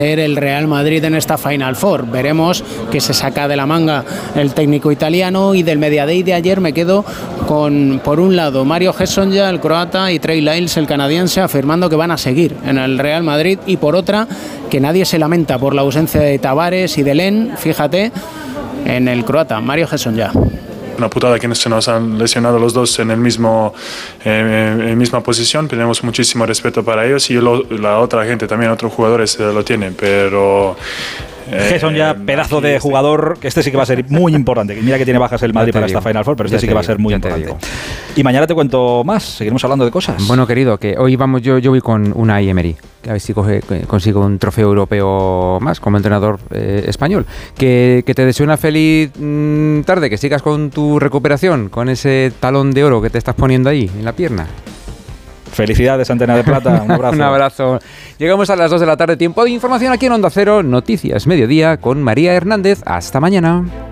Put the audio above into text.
el Real Madrid en esta Final Four. Veremos qué se saca de la manga el técnico italiano. Y del Media Day de ayer me quedo con, por un lado, Mario Hezonja, el croata, y Trey Lyles, el canadiense, afirmando que van a seguir en el Real Madrid, y por otra, que nadie se lamenta por la ausencia de Tavares y de Len, fíjate, en el croata, Mario Hezonja. Una putada que se nos han lesionado los dos en misma posición. Tenemos muchísimo respeto para ellos, y la otra gente también, otros jugadores lo tienen, pero... Hezonja, pedazo de jugador, que este sí que va a ser muy importante. Mira que tiene bajas el Madrid para esta Final Four, pero este sí que va a ser muy importante. Y mañana te cuento más, seguiremos hablando de cosas. Bueno, querido, que hoy yo voy con Unai Emery, que a ver si consigo un trofeo europeo más como entrenador español. Que te deseo una feliz tarde, que sigas con tu recuperación, con ese talón de oro que te estás poniendo ahí en la pierna. Felicidades, Antena de Plata. Un abrazo. Un abrazo. Llegamos a las 2 de la tarde, tiempo de información aquí en Onda Cero, Noticias Mediodía con María Hernández. Hasta mañana.